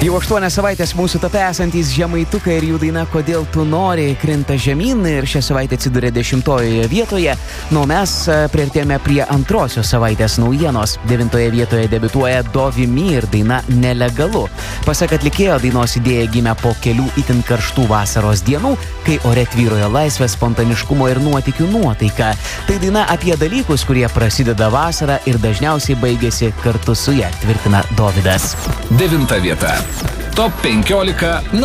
Jau 8 savaitės mūsų tape esantys žemaitukai ir jų daina Kodėl tu nori krinta žemyn ir šią savaitę atsidūrė 10 vietoje. Mes priartėjome prie antrosios savaitės naujienos. 9 vietoje debiutuoja Dovimi ir daina Nelegalu. Pasak atlikėjo, dainos idėja gimė po kelių itin karštų vasaros dienų, kai ore tvyrojo laisvės, spontaniškumo ir nuotykių nuotaika. Tai daina apie dalykus, kurie prasideda vasarą ir dažniausiai baigėsi kartu su ja, tvirtina Dovydas. 9 vieta. Top 15